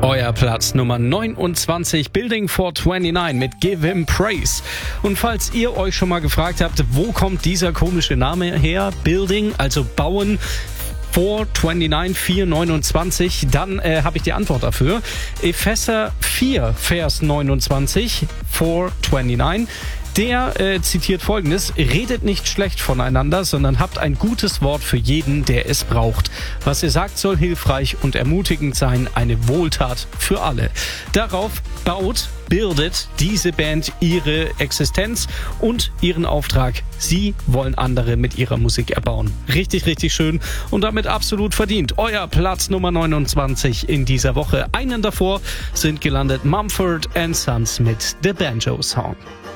Euer Platz Nummer 29, Building 429 mit Give Him Praise. Und falls ihr euch schon mal gefragt habt, wo kommt dieser komische Name her? Building, also bauen, 429, dann habe ich die Antwort dafür. Epheser 4, Vers 29, 429. Der zitiert Folgendes: Redet nicht schlecht voneinander, sondern habt ein gutes Wort für jeden, der es braucht. Was ihr sagt, soll hilfreich und ermutigend sein, eine Wohltat für alle. Darauf bildet diese Band ihre Existenz und ihren Auftrag. Sie wollen andere mit ihrer Musik erbauen. Richtig, richtig schön und damit absolut verdient. Euer Platz Nummer 29 in dieser Woche. Einen davor sind gelandet Mumford & Sons mit The Banjo Song.